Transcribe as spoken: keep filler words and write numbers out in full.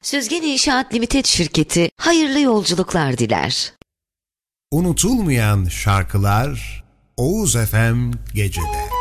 Süzgen İnşaat Limited şirketi hayırlı yolculuklar diler. Unutulmayan şarkılar Oğuz F M Gece'de.